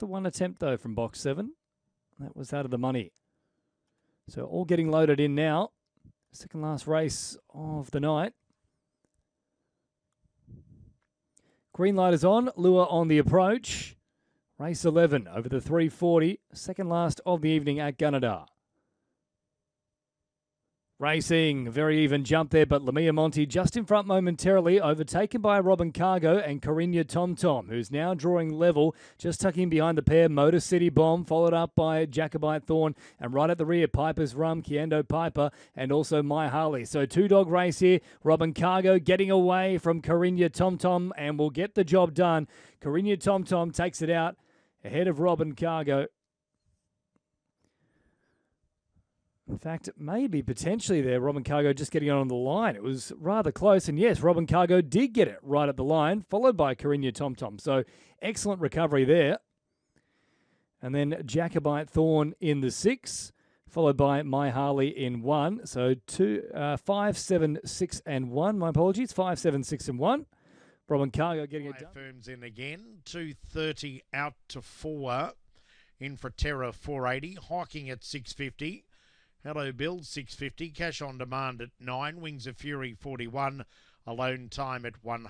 After one attempt, though, from box 7. That was out of the money. So all getting loaded in now. Second last race of the night. Green light is on. Lure on the approach. Race 11 over the 340. Second last of the evening at Gunnedah. Racing, very even jump there, but Lamia Monty just in front momentarily, overtaken by Robin Cargo and Carinia Tom Tom, who's now drawing level, just tucking behind the pair, Motor City Bomb, followed up by Jacobite Thorn, and right at the rear, Piper's Rum, Kiendo Piper, and also My Harley. So two-dog race here, Robin Cargo getting away from Carinia Tom Tom, and will get the job done. Carinia Tom Tom takes it out ahead of Robin Cargo. In fact, maybe potentially there, Robin Cargo just getting on the line. It was rather close. And yes, Robin Cargo did get it right at the line, followed by Carinia Tom Tom. So excellent recovery there. And then Jacobite Thorn in the 6, followed by My Harley in 1. So 5, 7, 6, and 1. My apologies. 5, 7, 6, and 1. Robin Cargo getting it done. Firms in again. 2.30 out to 4. In for Terra 480. Hawking at 6.50. Hello Bill, 6.50. Cash on demand at 9. Wings of Fury 41. Alone time at 100.